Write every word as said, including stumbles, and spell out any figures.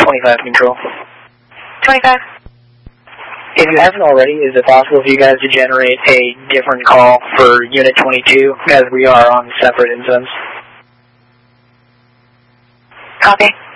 twenty-five control. twenty-five. If you haven't already, is it possible for you guys to generate a different call for Unit twenty-two, as we are on separate incidents? Copy.